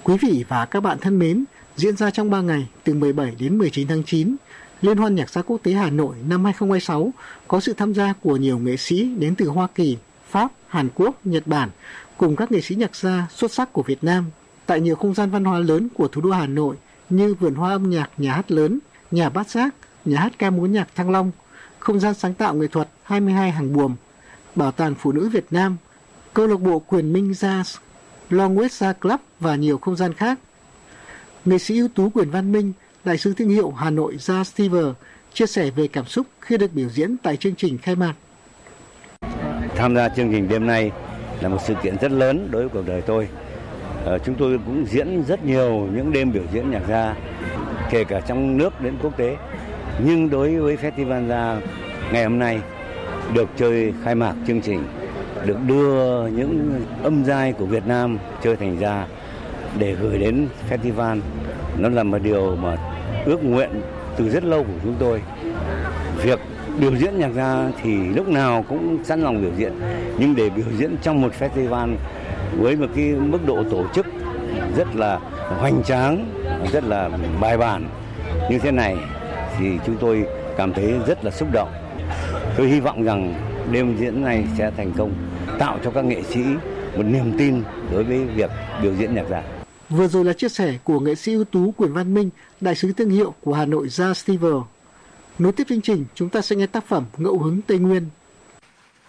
Quý vị và các bạn thân mến, diễn ra trong 3 ngày từ 17 đến 19 tháng 9, Liên hoan nhạc gia quốc tế Hà Nội năm 2026 có sự tham gia của nhiều nghệ sĩ đến từ Hoa Kỳ, Pháp, Hàn Quốc, Nhật Bản cùng các nghệ sĩ nhạc gia xuất sắc của Việt Nam tại nhiều không gian văn hóa lớn của thủ đô Hà Nội như Vườn Hoa Âm nhạc Nhà hát Lớn, Nhà Bát Giác, Nhà hát ca múa nhạc Thăng Long, Không gian sáng tạo nghệ thuật 22 Hàng Buồm, Bảo tàng Phụ nữ Việt Nam, Câu lạc bộ Quyền Minh Jazz, Long West Club và nhiều không gian khác. Nghệ sĩ ưu tú Quyền Văn Minh, đại sứ thương hiệu Hà Nội Jazz Festival, chia sẻ về cảm xúc khi được biểu diễn tại chương trình khai mạc. Tham gia chương trình đêm nay là một sự kiện rất lớn đối với cuộc đời tôi. Chúng tôi cũng diễn rất nhiều những đêm biểu diễn nhạc gia, kể cả trong nước đến quốc tế. Nhưng đối với Festival Jazz ngày hôm nay, được chơi khai mạc chương trình, được đưa những âm giai của Việt Nam chơi thành ra để gửi đến festival, nó là một điều mà ước nguyện từ rất lâu của chúng tôi. Việc biểu diễn nhạc gia thì lúc nào cũng sẵn lòng biểu diễn, nhưng để biểu diễn trong một festival với một cái mức độ tổ chức rất là hoành tráng, rất là bài bản như thế này thì chúng tôi cảm thấy rất là xúc động. Tôi hy vọng rằng đêm diễn này sẽ thành công, tạo cho các nghệ sĩ một niềm tin đối với việc biểu diễn nhạc gia. Vừa rồi là chia sẻ của nghệ sĩ ưu tú Quyền Văn Minh, đại sứ thương hiệu của Hà Nội Jazz Festival. Nối tiếp chương trình, chúng ta sẽ nghe tác phẩm Ngẫu hứng Tây Nguyên.